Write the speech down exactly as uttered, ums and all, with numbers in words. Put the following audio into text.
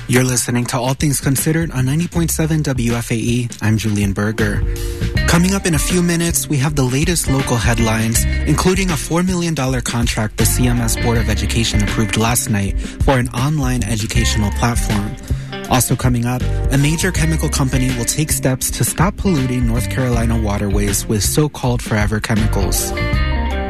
You're listening to All Things Considered on ninety point seven W F A E. I'm Julian Berger. Coming up in a few minutes, we have the latest local headlines, including a four million dollars contract the C M S Board of Education approved last night for an online educational platform. Also coming up, a major chemical company will take steps to stop polluting North Carolina waterways with so-called forever chemicals.